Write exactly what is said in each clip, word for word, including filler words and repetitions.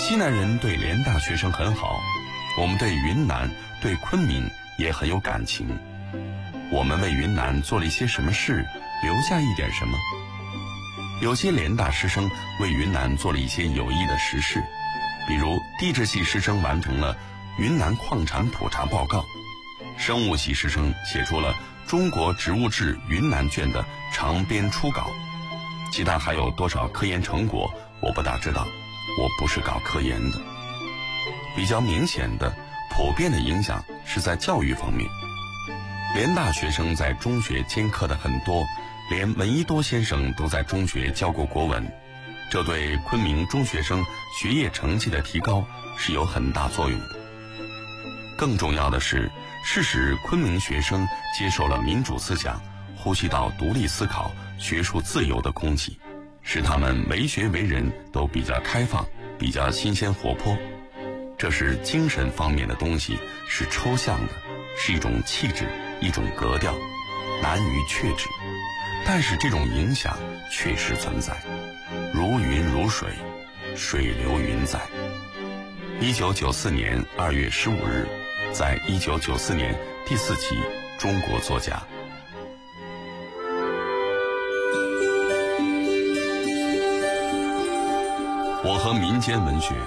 西南人对联大学生很好，我们对云南、对昆明也很有感情。我们为云南做了一些什么事，留下一点什么？有些联大师生为云南做了一些有益的实事，比如地质系师生完成了云南矿产普查报告，生物系师生写出了中国植物志云南卷的长编初稿。其他还有多少科研成果我不大知道，我不是搞科研的。比较明显的普遍的影响是在教育方面，联大学生在中学兼课的很多，连闻一多先生都在中学教过国文，这对昆明中学生学业成绩的提高是有很大作用的。更重要的是，是使昆明学生接受了民主思想，呼吸到独立思考、学术自由的空气，使他们为学为人都比较开放，比较新鲜活泼。这是精神方面的东西，是抽象的，是一种气质，一种格调，难于确知。但是这种影响确实存在，如云如水，水流云在。一九九四年二月十五日，在一九九四年第四期《中国作家》。我和民间文学。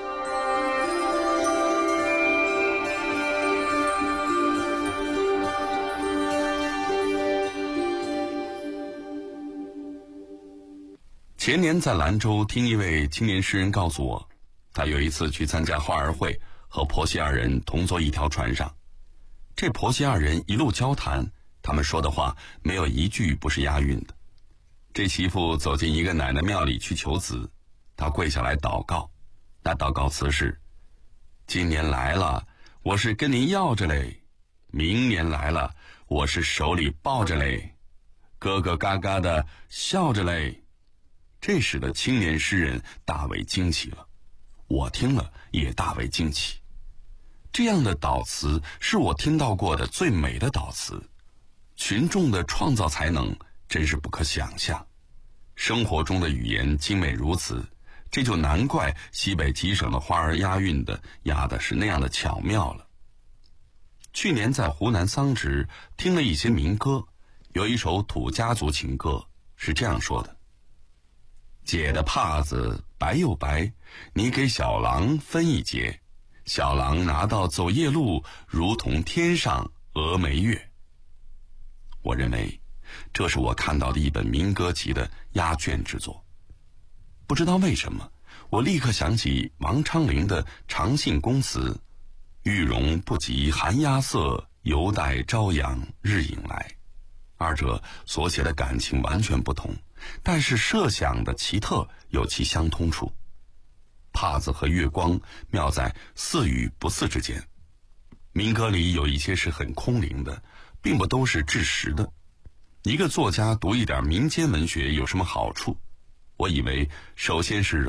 前年在兰州听一位青年诗人告诉我，他有一次去参加花儿会，和婆媳二人同坐一条船上。这婆媳二人一路交谈，他们说的话没有一句不是押韵的。这媳妇走进一个奶奶庙里去求子，她跪下来祷告，那祷告词是：今年来了，我是跟您要着嘞；明年来了，我是手里抱着嘞，咯咯嘎嘎的笑着嘞。这使得青年诗人大为惊奇了，我听了也大为惊奇。这样的祷词是我听到过的最美的祷词，群众的创造才能真是不可想象。生活中的语言精美如此，这就难怪西北几省的花儿押韵的押的是那样的巧妙了。去年在湖南桑植听了一些民歌，有一首土家族情歌是这样说的：姐的帕子白又白，你给小郎分一截，小郎拿到走夜路，如同天上峨眉月。我认为这是我看到的一本民歌集的压卷之作。不知道为什么，我立刻想起王昌龄的《长信宫词》：玉容不及寒鸦色，犹待朝阳日影来。二者所写的感情完全不同，但是设想的奇特有其相通处。帕子和月光妙在似与不似之间。民歌里有一些是很空灵的，并不都是制实的。一个作家读一点民间文学有什么好处？我以为首先是